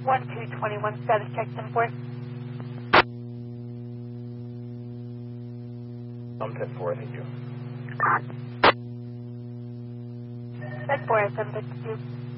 1221, status check 10-4. I'm 10-4, thank you. 10-4, 752.